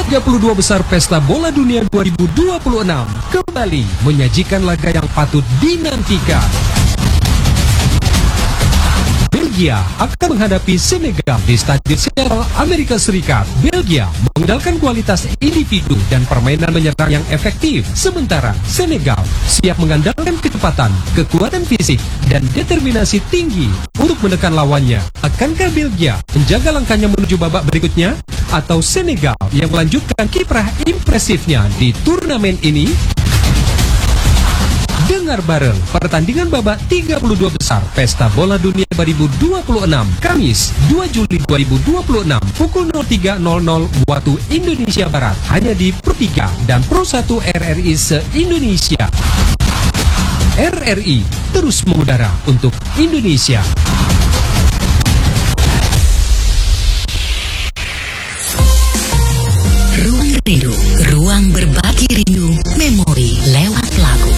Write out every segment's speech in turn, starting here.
32 besar Pesta Bola Dunia 2026 kembali menyajikan laga yang patut dinantikan. Belgia akan menghadapi Senegal di Stadion Seattle, Amerika Serikat. Belgia mengandalkan kualitas individu dan permainan menyerang yang efektif, sementara Senegal siap mengandalkan kecepatan, kekuatan fisik, dan determinasi tinggi untuk menekan lawannya. Akankah Belgia menjaga langkahnya menuju babak berikutnya? Atau Senegal yang melanjutkan kiprah impresifnya di turnamen ini? Dengar bareng pertandingan babak 32 besar Pesta Bola Dunia 2026 Kamis 2 Juli 2026 pukul 03.00 waktu Indonesia Barat hanya di Pro 3 dan Pro 1 RRI se-Indonesia. RRI terus mengudara untuk Indonesia. Ruang Rindu, ruang berbagi rindu, memori lewat lagu.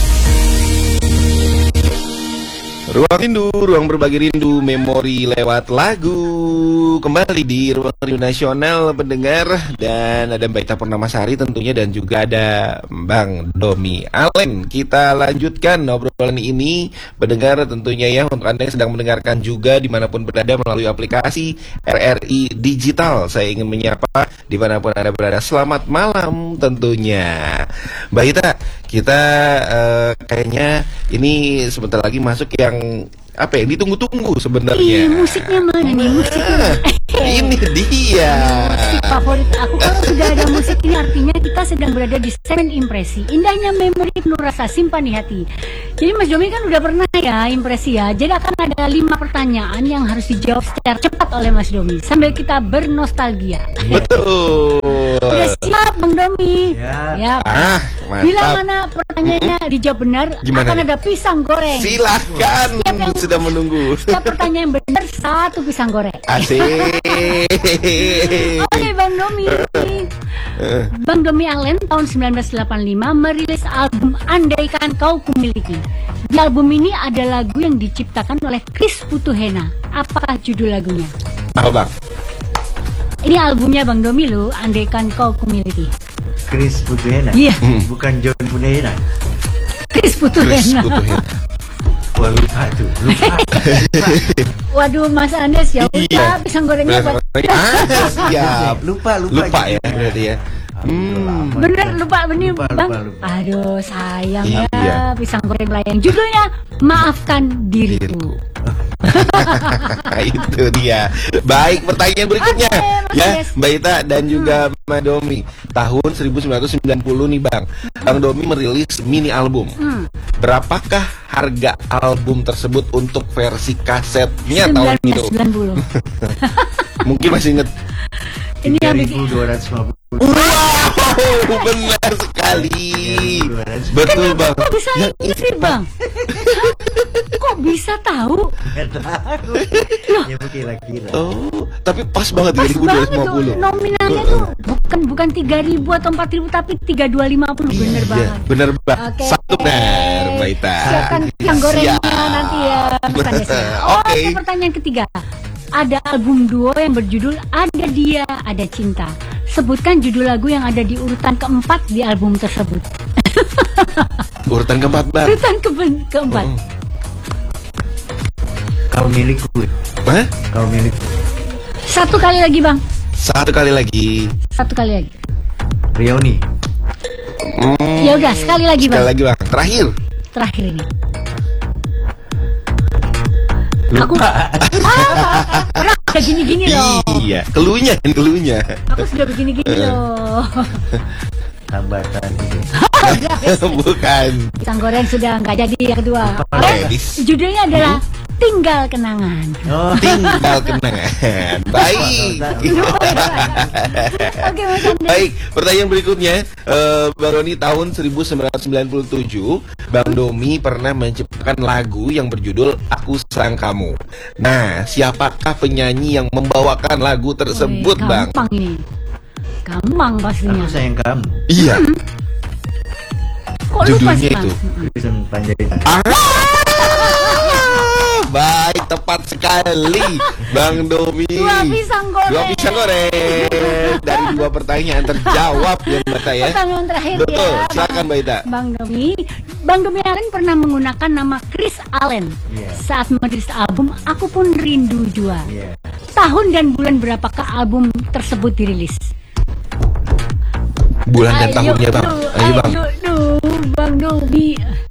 Ruang Rindu, ruang berbagi rindu, memori lewat lagu. Kembali di Ruang Rindu Nasional pendengar. Dan ada Mbak Ita Purnamasari tentunya, dan juga ada Bang Domi Allen. Kita lanjutkan obrolan ini pendengar tentunya ya, untuk Anda yang sedang mendengarkan juga dimanapun berada melalui aplikasi RRI Digital. Saya ingin menyapa dimanapun Anda berada, selamat malam tentunya. Mbak Ita, kita kayaknya ini sebentar lagi masuk yang apa ya, ditunggu-tunggu sebenarnya. Musiknya mana nih? Musiknya ini dia musik favorit aku. Kalau sudah ada musik ini artinya kita sedang berada di segmen impresi. Indahnya memori penuh rasa simpan di hati. Jadi Mas Domi kan udah pernah ya impresi ya. Jadi akan ada 5 pertanyaan yang harus dijawab secara cepat oleh Mas Domi sambil kita bernostalgia. Betul. Udah siap Bang Domi? Ya. Mantap. Bila mana pertanyaannya dijawab benar, Gimana akan nih? ada pisang goreng. Silahkan, sudah menunggu. Setiap pertanyaan yang benar 1 pisang goreng. Asik. Oke Bang Domi. Bang Domi Allen tahun 1985 merilis album Andaikan Kau Kumiliki. Di album ini ada lagu yang diciptakan oleh Chris Putuhena. Apa judul lagunya? Apa Bang? Ini albumnya Bang Domi lo, Andaikan Kau Kumiliki. Chris Putuhena. Iya. Bukan John Putuhena. Chris Putuhena. Wah, lupa tuh, lupa. Waduh Mas Andes ya udah Iya. pisang gorengnya buat. Siap. Lupa Ya berarti ya. Bener lupa benih Lupa, Bang. lupa. Aduh sayang Iya. ya pisang goreng layang. Judulnya Maafkan Diriku. Itu dia. Baik, pertanyaan berikutnya. Oke, Ya, Mas. Mbak Ita dan juga Mbak Domi. Tahun 1990 nih Bang. Bang Domi merilis mini album. Berapakah harga album tersebut untuk versi kasetnya tahun itu? 1990. Mungkin masih inget. Ini yang bikin 3.250. Wow, benar sekali. Betul Bang. kok bisa Yang ingat sih Bang? Hah? Kok bisa tahu? Nggak tahu. Ya kira-kira. Oh, tapi pas banget Pas banget tuh 3250. nominalnya tuh bukan 3.000 atau 4.000 tapi 3.250. Bener Iya, banget. bener Bang. Oke. Satu benar, Mbak Ita. Siapkan pisang gorengnya Siap. nanti ya Mas Andes ya. Oke. Oke, pertanyaan ketiga. Ada album duo yang berjudul Ada Dia, Ada Cinta. Sebutkan judul lagu yang ada di urutan keempat di album tersebut. Urutan keempat Bang. Urutan keempat. Kau milikku. Hah? Kau milikku. Satu kali lagi Bang. Satu kali lagi. Satu kali lagi. Rioni. Ya udah sekali lagi Sekali Bang. lagi Bang. Terakhir. Terakhir ini. Lupa. Orang udah gini-gini loh. Iya, keluhnya. Aku sudah begini-gini loh. Hambatan itu. Bukan. Pisang goreng sudah nggak jadi yang kedua. Ladies. Judulnya adalah Tinggal Kenangan. Oh. Tinggal kenangan. Baik. Oke Mas Andes. Baik, pertanyaan berikutnya. Bang Roni, tahun 1997 Bang Domi pernah menciptakan lagu yang berjudul Aku Sayang Kamu. Nah, siapakah penyanyi yang membawakan lagu tersebut Wih, Bang? gampang ini. Gampang pastinya. Aku sayang kamu. Iya. Kok lupa Judulnya sih Bang? itu. Kristen Panjaitan. Baik, tepat sekali Bang Domi. Dua pisang goreng. Dua pisang goreng. dari 2 pertanyaan terjawab ya Mbak Ita ya. Pertanyaan terakhir Betul, ya. silakan Mbak Ita. Bang Domi Allen pernah menggunakan nama Chris Allen saat merilis album Aku Pun Rindu Jua. Tahun dan bulan berapakah album tersebut dirilis? Bulan dan tahunnya Bang. Ayo Bang. Bang Domi.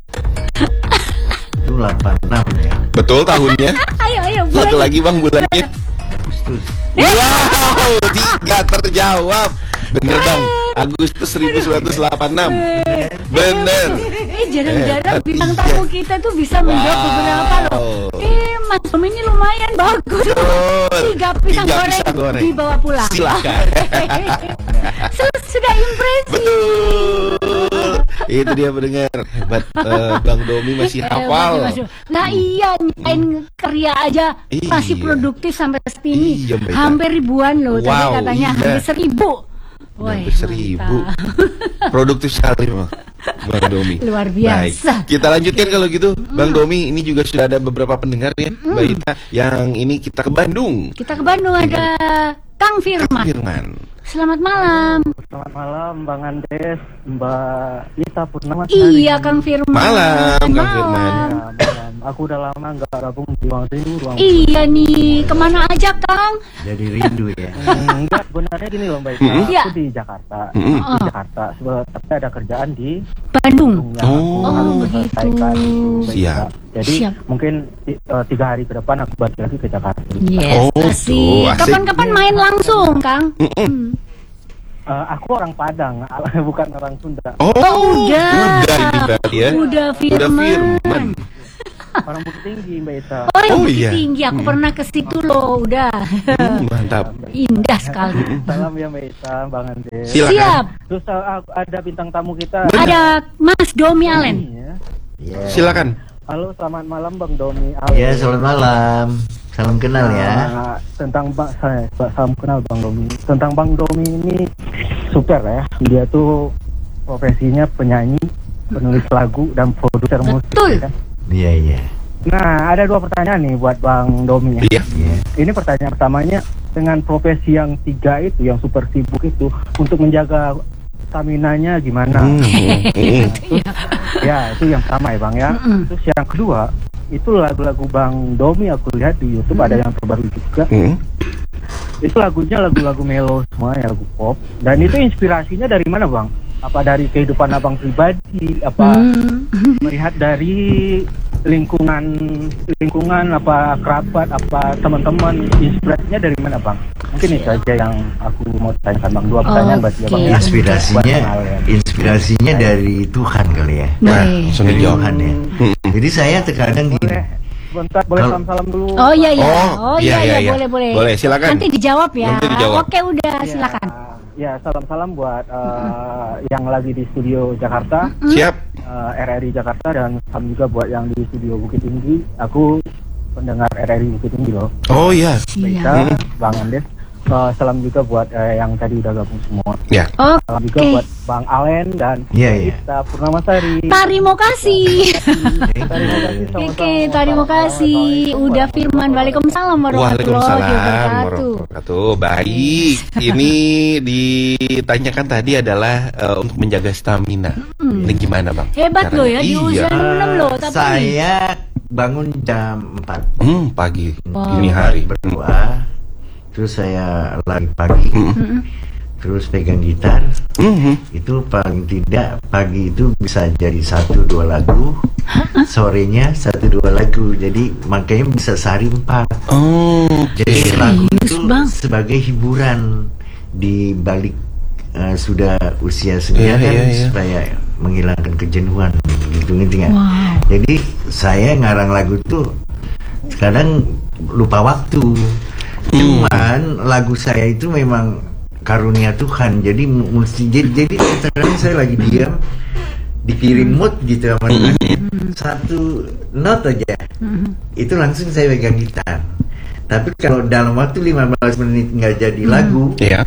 Itu 86 ya. Betul tahunnya. Ayo Satu lagi Bang bulannya. Agustus. Wow, 3 terjawab. Bener Bang, Agustus 1986. Bener. Jarang-jarang bintang tamu kita tuh bisa menjawab beberapa loh. Mas Domi ini lumayan bagus. Betul. 3 pisang goreng dibawa pulang. Silakan. Sudah impresi. Betul. Itu dia pendengar hebat. Bang Domi masih hafal. Nah iya, nyain karya aja masih produktif sampai segini. Iya, Mbak Ita. Hampir ribuan loh. Tadi Wow, katanya iya. hampir 1000. Hampir 1000. Produktif sekali Bang Domi. Luar biasa. Baik, kita lanjutkan kalau gitu. Bang Domi, ini juga sudah ada beberapa pendengar ya, Mbak Ita. Yang ini kita ke Bandung. Kita ke Bandung ada Kang Firman. Selamat malam. Selamat malam Bang Andes, Mbak Ita Purnama. Iya Kang Firman. Malam Kang Firman. Ya, malam. Aku udah lama nggak gabung di Ruang Rindu. Iya nih, kemana aja Kang? Jadi rindu ya. Enggak, sebenarnya gini loh Mbak Ita. Iya. Aku di Jakarta. Oh. Di Jakarta. Tapi ada kerjaan di Bandung. yang aku harus begitu. selesaikan, Mbak Ita. Siap. Jadi Siap. mungkin 3 hari ke depan aku balik lagi ke Jakarta. Yes, Oh, asik. tuh, asik. Kapan-kapan main langsung Kang? Aku orang Padang, bukan orang Sunda. Oh, udah. Udah ini berarti ya. Udah Firman. Orang Bukit Tinggi Mbak Ita. Oh, yang Oh, Bukit iya. Tinggi. Aku pernah ke situ loh. Udah. Mantap. Indah sekali. Salam ya Mbak Ita, Bang Andes. Silakan. Siap. Terus ada bintang tamu kita. Ada Mas Domi Allen. Ya. Ya. Silakan. Halo, selamat malam Bang Domi. Ya, selamat malam. Salam kenal ya. Tentang salam kenal Bang Domi. Tentang Bang Domi ini super ya. Dia tuh profesinya penyanyi, penulis lagu dan produser musik. Betul. Ya. Iya. Nah, ada 2 pertanyaan nih buat Bang Domi ya. Iya. Iya. Ini pertanyaan pertamanya, dengan profesi yang 3 itu, yang super sibuk itu, untuk menjaga stamina-nya gimana? Ya, itu yang pertama ya Bang ya. Terus yang kedua, itu lagu-lagu Bang Domi aku lihat di YouTube ada yang terbaru juga. Itu lagunya lagu-lagu melo semua ya, lagu pop. Dan itu inspirasinya dari mana Bang? Apa dari kehidupan Abang pribadi? Apa melihat dari lingkungan apa kerabat apa teman-teman, inspirasinya dari mana Bang? Mungkin itu aja yang aku mau tanyakan Bang. 2 pertanyaan buat dia Bang. Oke. Inspirasinya dari Tuhan kali ya. Nah, Baik. langsung Dari dijawab. Tuhan ya. Jadi saya terkadang gini. Sebentar, boleh salam-salam dulu. Oh iya iya. Oh, iya, iya. Boleh. Boleh, silakan. Nanti dijawab ya. Nanti dijawab. Oke, udah Ya, silakan. Ya, salam-salam buat yang lagi di studio Jakarta, Siap. RRI Jakarta, dan salam juga buat yang di studio Bukit Tinggi. Aku pendengar RRI Bukit Tinggi loh. Oh iya. Iya. Kita, Bang Andes. Salam juga buat yang tadi udah gabung semua. Ya. Salam juga Oke. buat Bang Allen dan Iya. kita Purnamasari. Terima kasih. Terima kasih sama-sama. Oke, terima kasih. Udah Firman. Waalaikumsalam warahmatullahi Waalaikumsalam wabarakatuh. warahmatullahi wabarakatuh. Baik, ini ditanyakan tadi adalah untuk menjaga stamina. Ini gimana Bang? Hebat loh ya, di Iya. usia 6 loh. Tapi Saya bangun jam 4 Pagi, Wow. dini hari. berdoa. Terus saya lari pagi. Terus pegang gitar. Itu paling tidak pagi itu bisa jadi 1-2 lagu. Sorenya 1-2 lagu. Jadi makanya bisa sehari 4. Oh, Jadi lagu Serius, itu Bang? sebagai hiburan di balik sudah usia senja Iya, kan, iya, iya. supaya menghilangkan kejenuhan gitu nggak? Wow. Jadi saya ngarang lagu tuh kadang lupa waktu. Cuman lagu saya itu memang karunia Tuhan. Jadi mesti jadi kadang saya lagi diam dikirim mood gitu sama Tuhan. 1 not aja. Itu langsung saya pegang gitar. Tapi kalau dalam waktu 15 menit nggak jadi lagu, iya.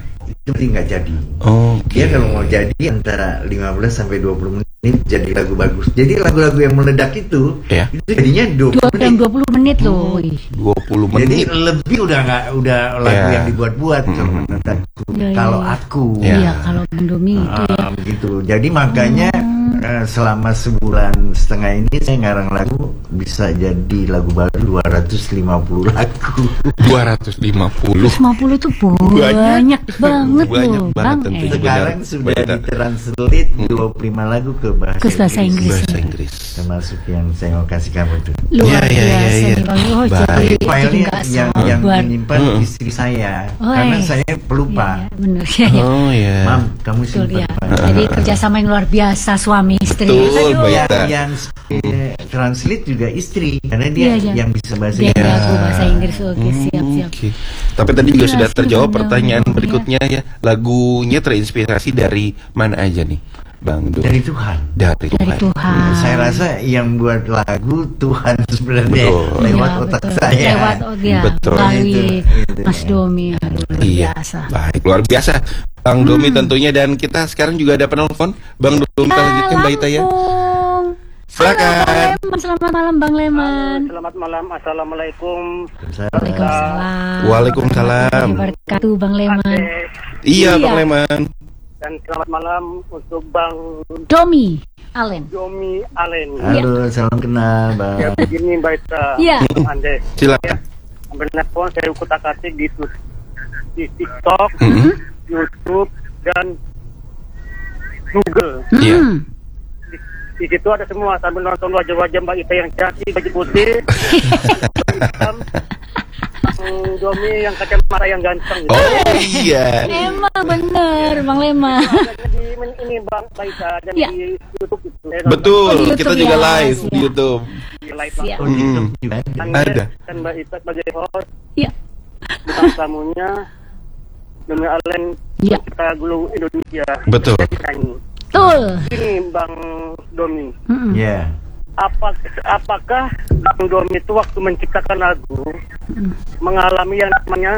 berarti nggak jadi. Oke. Dia kalau mau jadi antara 15 sampai 20 menit jadi lagu bagus. Jadi lagu-lagu yang meledak itu jadinya 20 menit loh. 20 menit. Jadi lebih udah lagu yang dibuat-buat kalau menurut aku. Kalau aku. Iya, kalau Bang Domi itu ya. Begitu. Jadi makanya selama sebulan setengah ini saya ngarang lagu bisa jadi lagu baru 250 lagu. 250. 50 tuh banyak banget loh, Bang. Sekarang sudah ditranslate 25 lagu ke bahasa Inggris. Termasuk yang saya mau kasih kamu tuh. Luar biasa nih, Bang. Jadi filenya nggak yang menyimpan istri saya, karena saya pelupa. Bener ya. Oh ya. Mam, kamu simpan. Jadi kerjasama yang luar biasa suami istri. Yang translate juga istri, karena dia yang bisa bahasa Inggris. Bahasa Inggris. Oke, siap. Tapi tadi juga sudah terjawab pertanyaan berikutnya ya. Lagunya terinspirasi dari mana aja nih, Bang Do? Dari Tuhan. Dari Tuhan. Saya rasa yang buat lagu Tuhan sebenarnya lewat otak saya. Betul. Melalui Mas Domi. Luar biasa. Baik, luar biasa. Bang Domi tentunya, dan kita sekarang juga ada penelpon. Bang Domi kita lanjutkan Mbak Ita ya. Silakan. Selamat malam Bang Leman. Selamat malam. Assalamualaikum. Waalaikumsalam. Waalaikumsalam. Wabarakatuh Bang Leman. Iya Bang Leman. Dan selamat malam untuk Bang Domi Alen. Halo, salam kenal Bang. Ya begini Mbak Ita. Iya. Ande. Silakan. Menelpon saya utak-atik di TikTok, YouTube dan Google. Iya. Di situ ada semua, sambil nonton wajah-wajah Mbak Ita yang cantik, baju putih, Domi yang kacamata yang ganteng. Oh iya. Emang bener Bang Lema. Di ini Bang Ita dan di YouTube itu. Betul, kita juga live di YouTube. Di live Ada. Dan Mbak Ita sebagai host. Iya. Bintang tamunya Domi Alen, kita Gulu Indonesia. Betul. Betul. Ini Bang Domi. Iya. Apakah Bang Domi itu waktu menciptakan lagu mengalami yang namanya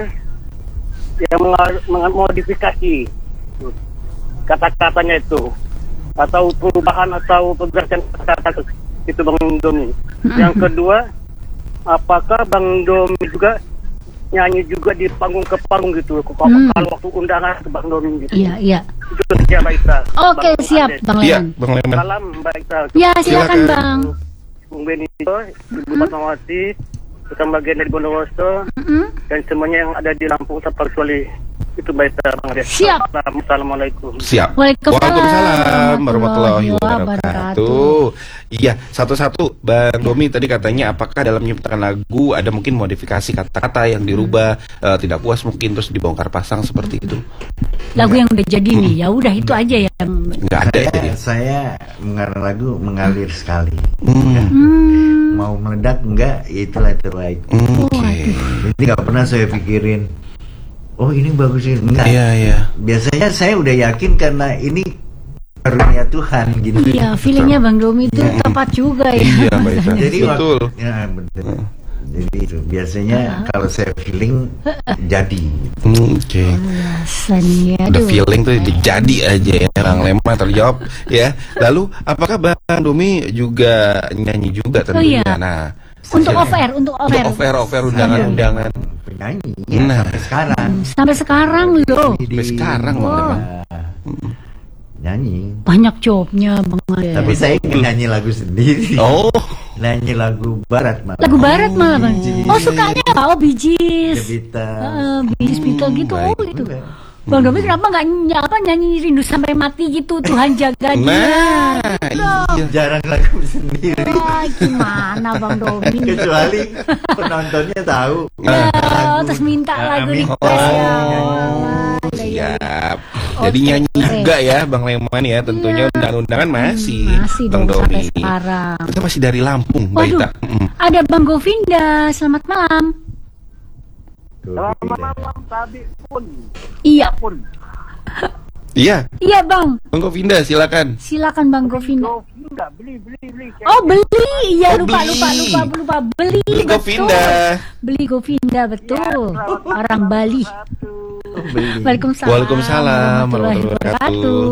modifikasi kata-katanya itu, atau perubahan atau pergerakan kata-kata itu Bang Domi? Yang kedua, apakah Bang Domi juga nyanyi juga di panggung ke panggung gitu, kalau waktu undangan ke Bang Domi gitu? Iya. Itu saja Mbak Ita. Oke, siap Bang Leman. Iya, Bang Leman. Salam Mbak Ita. Ya, silakan Bang. Bung Benito, Ibu Fatmawati, bersama bagian dari Bondowoso, dan semuanya yang ada di Lampung kecuali itu Mbak Ita, Bang Ria. Siap. Assalamualaikum. Siap. Waalaikumsalam warahmatullahi wabarakatuh. Iya, satu-satu Bang Domi tadi katanya apakah dalam menciptakan lagu ada mungkin modifikasi kata-kata yang dirubah, tidak puas mungkin terus dibongkar pasang seperti itu. Lagu yang udah jadi nih, ya udah itu aja yang nggak ada ya. Saya mengarang lagu mengalir sekali. Mau meledak enggak, itulah terbaik. Jadi nggak pernah saya pikirin, oh ini bagus ini, enggak. Iya. Biasanya saya udah yakin karena ini karunia Tuhan gitu. Iya, feelingnya Bang Domi itu tepat juga ya. Iya, Mbak Ita. Jadi betul. Ya betul. Jadi itu biasanya kalau saya feeling jadi. Oke. Biasanya. The feeling tuh jadi aja ya. Bang Lema terjawab ya. Lalu apakah Bang Domi juga nyanyi juga tentunya? iya. Nah, Untuk off-air undangan-undangan. Penyanyi Nah. sampai sekarang. Sampai sekarang loh. Sampai sekarang Bang Lema. Nyanyi. Banyak jobnya Bang Ade. Tapi saya nyanyi lagu sendiri. Oh, Nyanyi lagu barat malah. Lagu barat malah Bang. Oh sukanya apa? Oh Bee Gees. The Beatles. Bee Gees, Beatles gitu. baik. Oh itu. Bang Domi kenapa nggak nyanyi Rindu Sampai Mati gitu? Tuhan jaga dia. iya. Jarang lagu sendiri. Wah, gimana Bang Domi? Kecuali penontonnya tahu. Terus minta lagu Amin. request ya. Siap. Jadi nyanyi juga ya Bang Leman ya, tentunya undangan-undangan masih Bang dong, Domi. sampai sekarang. Kita masih dari Lampung, Mbak Waduh, Ita. ada Bang Govinda. Selamat malam. Selamat malam tadi pun. Iya. Iya, Iya Bang. Bang Govinda silakan. Silakan Bang Govinda. Enggak, beli. Oh beli, iya Oh, lupa. Beli Beli betul. Govinda. Beli Govinda betul. Orang Bali. beli. Waalaikumsalam. Waalaikumsalam warahmatullahi wabarakatuh.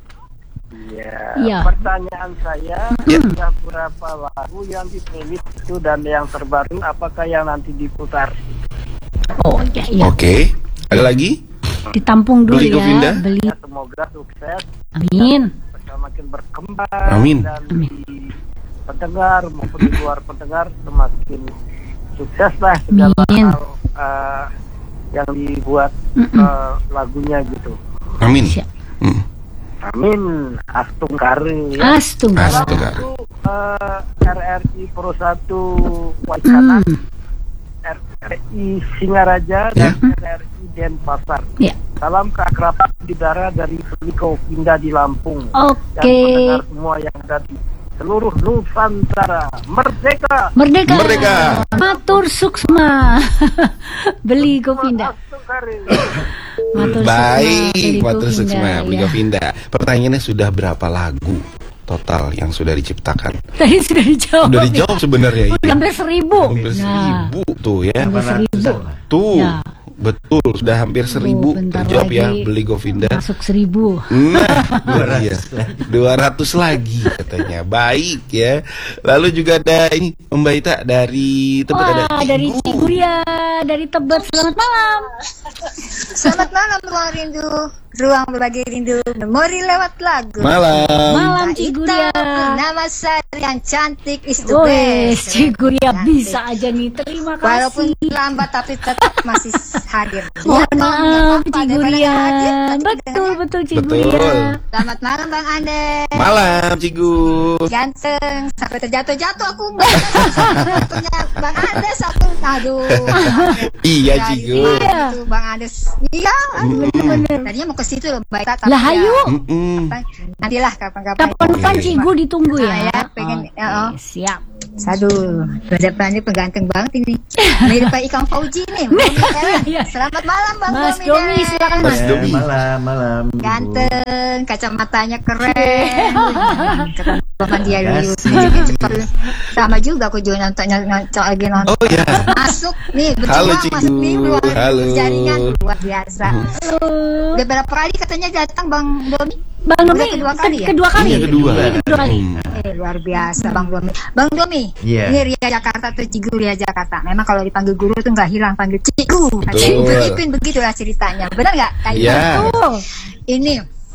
Iya. Iya. Pertanyaan saya, sudah berapa lagu yang di playlist itu dan yang terbaru apakah yang nanti diputar? Oh iya. Oke. Ada lagi? Ditampung dulu Beli Govinda? ya. Beli. Ya, semoga sukses, Amin. semakin berkembang Amin. dan di pendengar maupun di luar pendengar semakin sukses lah segala Amin. hal yang dibuat lagunya gitu. Amin. Siap. Amin. Astung Kari. Ya. Astung. Astaga. Itu RRI Pro 1 Waikana, RRI Singaraja dan RRI Denpasar. Ya. Salam keakraban saudara dari Peliko Pindah di Lampung. Dan Oke. pendengar semua yang ada di seluruh Nusantara. Merdeka. Merdeka. Merdeka. Matur suksma. Beli Govinda. Astung Kari. Matur Baik, Beli Matur Govinda, Suksma, Beli ya. Govinda. Pertanyaannya sudah berapa lagu total yang sudah diciptakan? Tadi sudah dijawab. Sudah dijawab sebenarnya ini. Udah hampir 1000. Hampir 1000 tuh ya. Hampir 1000. Tuh. Ya. Betul, sudah hampir 1000 bentar terjawab ya lagi Beli Govinda. Masuk 1000. Nah, iya. 200 lagi katanya. Baik ya. Lalu juga ada ini Mbak Ita dari Tebet ada Wah, dari Ciguria, dari Tebet. Selamat malam. Selamat malam Ruang Rindu, Ruang Berbagi Rindu, Memori lewat lagu. Malam. Malam Mbak Ciguria. Ita, nama Sari yang cantik is the Wes, best. Ciguria Cantik. bisa aja nih. Terima kasih. Walaupun lambat tapi tetap masih hadir. Mohon Ya, Bang, maaf nggak apa-apa, daripada Ciguria. nggak hadir, nanti Betul, dengarnya. betul Ciguria. Betul. Selamat malam Bang Andes. Malam Cigu. Ganteng sampai terjatuh-jatuh aku punya Bang Andes aku. Aduh. Iya Dari Cigu. kemarin tuh, Bang Andes. Iya, bener-bener. Tadinya mau ke situ loh, Mbak Ita, tapi Lah ya, ayo. nantilah kapan-kapan. Kapan-kapan Cigu ditunggu ya. Nah, ya, pengen, Oke, oh. siap. Aduh, depan ini pengganteng banget ini. Mirip kayak Ikang Fauji nih. Iya. Selamat malam Bang Mas Domi. Domi, silakan Mas. Domi. Malam. Ibu. Ganteng, kacamatanya keren. Ketampanan dia dulu. Cepat. Sama juga aku juga nonton lagi nonton. Oh ya. Masuk nih, Halo, berjuang Cigu. masuk nih ruang Halo. jaringan luar biasa. Udah berapa kali katanya datang Bang Domi? Bang Domi, Udah kedua kali ya? kedua kali. Ini yang kedua. Ini kedua kali. Luar biasa Bang Domi. Bang Domi, Iya. ini Ria Jakarta atau Cigu Ria Jakarta. Memang kalau dipanggil guru tuh nggak hilang, panggil Cigu. Betul. Cigu Ipin begitulah ceritanya. Benar nggak? Kayak Iya. gitu. Ini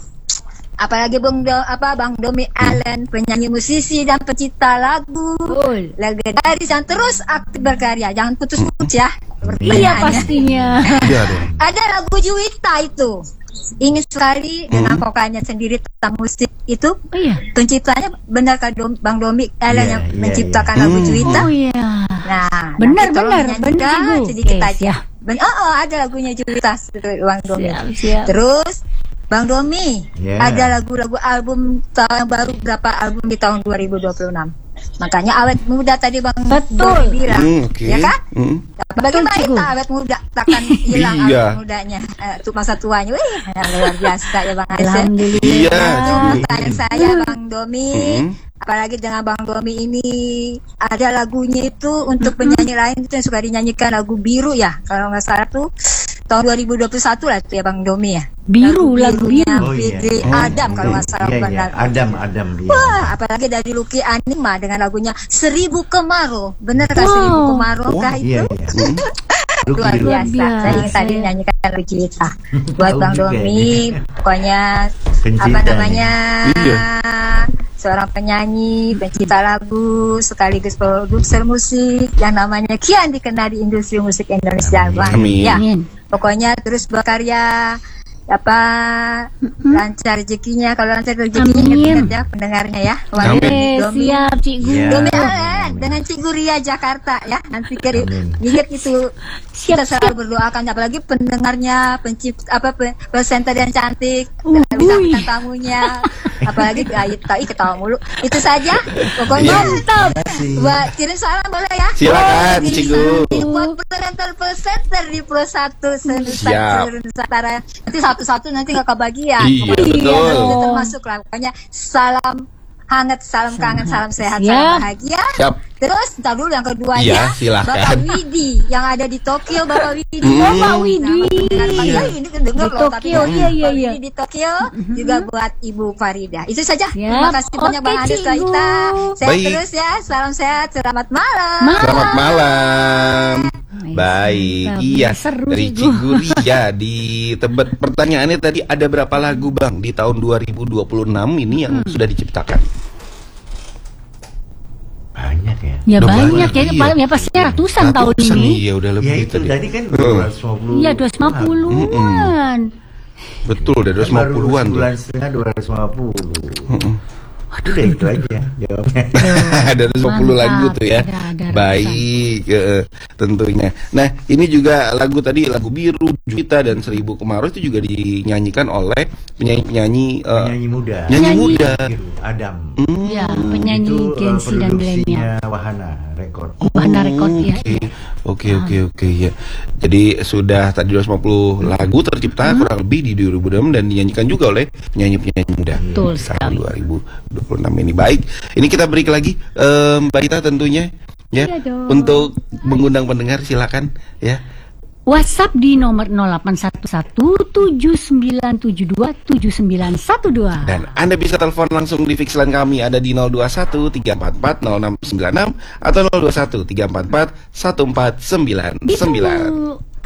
apalagi Bang Domi Allen, penyanyi musisi dan pencipta lagu. Betul. Legendaris yang terus aktif berkarya. Jangan putus-putus ya. Iya Pertanyaannya. pastinya. Iya dong. Ada lagu Juwita itu. Ingin sekali dengan vokalnya sendiri tentang musik itu. Oh iya. Penciptanya benar kan Bang Domi Allen Iya, yang iya, menciptakan iya. lagu Juwita. Oh iya. Nah, Benar, nanti tolong benar, nyanyikan benar, Cigu. sedikit Oke, aja. siap. Ada lagunya Juwita Bang Domi. Siap. Terus Bang Domi, Ya. ada lagu-lagu album tahun baru berapa album di tahun 2026. Makanya awet muda tadi Bang Betul. Domi bilang, Oke. ya kan? Bagaimana Cigu. kita awet muda takkan hilang Iya. awet mudanya, masa tuanya, wih luar biasa ya Bang Ades. Alhamdulillah. Iya. Itu pertanyaan saya Bang Domi. Apalagi dengan Bang Domi ini ada lagunya itu untuk penyanyi lain itu yang suka dinyanyikan lagu biru ya. Kalau nggak salah tuh tahun 2021 lah tuh ya Bang Domi ya. Biru, lagu birunya biru. Oh, iya. Fitri Adam kalau nggak salah. Iya, iya. benar. Adam dia. Wah, apalagi dari Lucky Anima dengan lagunya 1000 Kemarau. Bener kan Wow. 1000 Kemarau kah Iya, itu? iya. Luar Luar biasa. Saya ingin tadi nyanyikan lagu Juwita buat Tahu Bang juga Domi. Pokoknya Pencipta apa nih. namanya? Iya. Seorang penyanyi, pencipta lagu, sekaligus produser musik yang namanya kian dikenal di industri musik Indonesia. Amin. Bang. Amin. Ya, Amin. pokoknya terus berkarya lancar rezekinya. Kalau lancar rezekinya Amin. ingat ya pendengarnya ya. Wah, Amin. Domi. Siap Cigu. Iya. Domi Amin. Allen dengan Cigu Ria Jakarta ya. Nanti Amin. ingat itu. Kita selalu berdoakan apalagi pendengarnya, presenter yang cantik, bintang tamunya, apalagi ketawa mulu. Itu saja. Pokoknya Iya. buat kirim salam boleh ya. Silakan, Kirim Cigu. salam buat presenter di Pro 1 Siap. Nusantara. Nanti satu-satu nanti nggak kebagian. Iya, Pokoknya betul. itu termasuk lah. Pokoknya salam hangat, salam kangen, salam sehat, Siap. salam bahagia. Siap. Terus, ntar dulu yang keduanya, Iya, silakan. Bapak Widi yang ada di Tokyo, Bapak Widi. Bapak Widi. Ini dengar Di loh, tapi Tokyo, iya, iya, Bapak iya. Widi di Tokyo juga buat Ibu Farida. Itu saja. Terima Siap. kasih banyak Bang Oke, Ade Cikgu. Saita. Sehat Baik. terus ya, salam sehat, selamat malam. Selamat malam. Baik, mantap. iya. Seru, Dari Cikgu. Ciguria di Tebet. Pertanyaannya tadi ada berapa lagu Bang di tahun 2026 ini yang sudah diciptakan? Banyak ya. Ya Udah banyak ya, banyak, iya. Ya pasti ratusan tahun Ratusan ini. nih, ya udah lebih Ya itu tadi kan 250. Iya 250-an. Betul, udah Baru 250-an tuh. sebulan setengah 250. Udah itu aja jawabnya. Ada 20 Mantap. lagu tuh ya. Ada Baik, tentunya. Nah, ini juga lagu tadi, lagu Biru, Juwita dan Seribu Kemarau itu juga dinyanyikan oleh penyanyi-penyanyi Penyanyi muda. penyanyi muda. Biru, Adam. Ya, penyanyi Itu Gen Z dan milenial. produksinya Wahana Record. Wahana Record ya. Oke ya. Jadi sudah tadi 250 lagu tercipta kurang lebih di 2006 dan dinyanyikan juga oleh penyanyi-penyanyi muda. Betul Di sekali. tahun 2026 ini. Baik, ini kita break lagi Mbak Ita tentunya ya. Iya dong. Untuk mengundang pendengar silakan ya. WhatsApp di nomor 0811-7972-7912. Dan Anda bisa telepon langsung di fix line kami ada di 021 344 0696 atau 021 344 1499. Ditunggu.